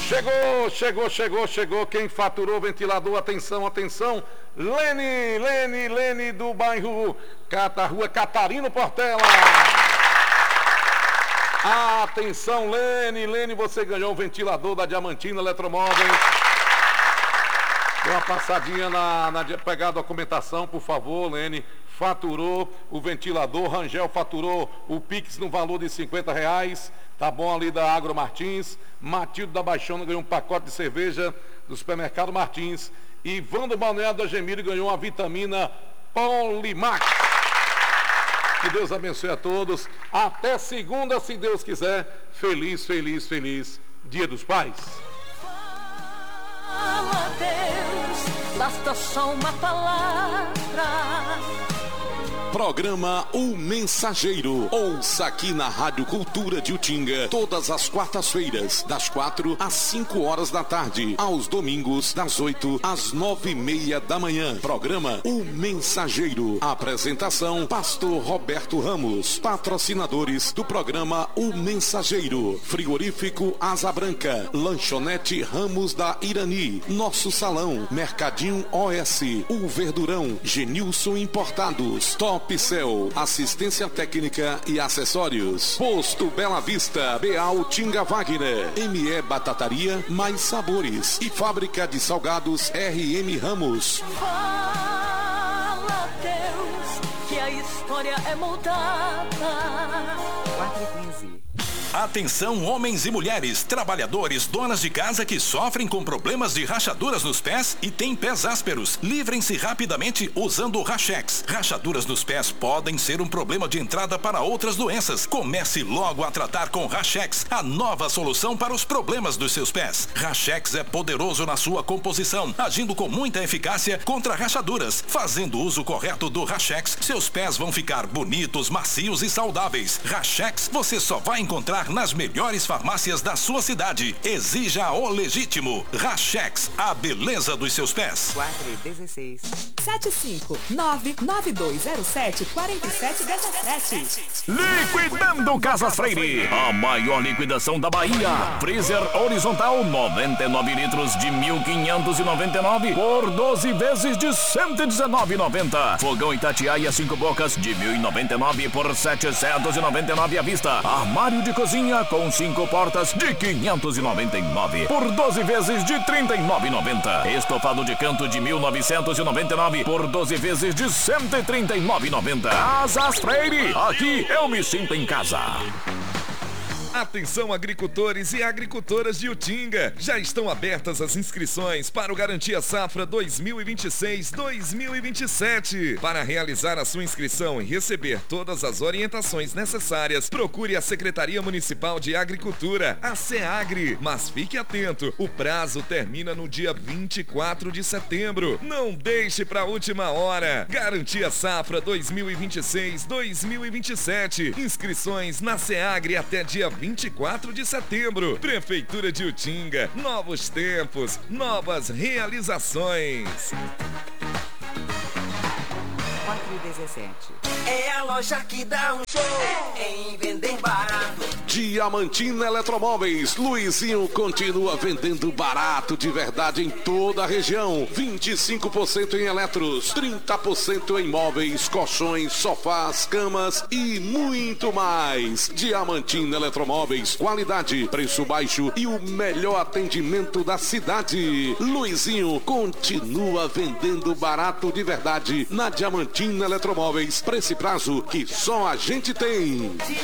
Chegou. Quem faturou o ventilador, atenção. Lene do bairro Rua Catarino Portela. Atenção, Lene, você ganhou um ventilador da Diamantina Eletromóveis. Dê uma passadinha pegar a documentação, por favor, Lene. Faturou o ventilador, Rangel faturou o Pix no valor de R$50, tá bom, ali da Agro Martins. Matilde da Baixona ganhou um pacote de cerveja do supermercado Martins. E Wanda Balneário da Gemiro ganhou uma vitamina Polimax. Que Deus abençoe a todos. Até segunda, se Deus quiser. Feliz Dia dos Pais. Fala, Deus, basta só uma palavra. Programa O Mensageiro. Ouça aqui na Rádio Cultura de Utinga, todas as quartas-feiras, das 4 às 5 horas da tarde. Aos domingos, das 8 às 9:30 da manhã. Programa O Mensageiro. Apresentação, Pastor Roberto Ramos. Patrocinadores do programa O Mensageiro: Frigorífico Asa Branca, Lanchonete Ramos da Irani, Nosso Salão, Mercadinho OS, O Verdurão, Genilson Importados, Topcel, assistência técnica e acessórios. Posto Bela Vista, Beal Tinga Wagner, ME Batataria, Mais Sabores e Fábrica de Salgados RM Ramos. Fala, Deus, que a história é moldada. 4:15. Atenção, homens e mulheres, trabalhadores, donas de casa que sofrem com problemas de rachaduras nos pés e têm pés ásperos. Livrem-se rapidamente usando o Rachex. Rachaduras nos pés podem ser um problema de entrada para outras doenças. Comece logo a tratar com Rachex, a nova solução para os problemas dos seus pés. Rachex é poderoso na sua composição, agindo com muita eficácia contra rachaduras. Fazendo uso correto do Rachex, seus pés vão ficar bonitos, macios e saudáveis. Rachex você só vai encontrar nas melhores farmácias da sua cidade. Exija o legítimo. Rachex, a beleza dos seus pés. 4:16. 75992074717. Liquidando Casas Freire, a maior liquidação da Bahia. Freezer horizontal 99 litros de 1.599 por 12 vezes de 119,90. Fogão Itatiaia 5 bocas de 1.099 por 799 à vista. Armário de cozinha com 5 portas de 599 por 12 vezes de 39,90. Estofado de canto de 1.999 por 12 vezes de 139,90. Casas Freire, aqui eu me sinto em casa. Atenção, agricultores e agricultoras de Utinga, já estão abertas as inscrições para o Garantia Safra 2026-2027. Para realizar a sua inscrição e receber todas as orientações necessárias, procure a Secretaria Municipal de Agricultura, a SEAGRE. Mas fique atento, o prazo termina no dia 24 de setembro. Não deixe para a última hora. Garantia Safra 2026-2027. Inscrições na SEAGRE até dia 24 de setembro. Prefeitura de Utinga, novos tempos, novas realizações. 4:17. É a loja que dá um show em vender barato. Diamantina Eletromóveis. Luizinho continua vendendo barato de verdade em toda a região. 25% em eletros, 30% em móveis, colchões, sofás, camas e muito mais. Diamantina Eletromóveis, qualidade, preço baixo e o melhor atendimento da cidade. Luizinho continua vendendo barato de verdade na Diamantina Eletromóveis, pra esse prazo que só a gente tem.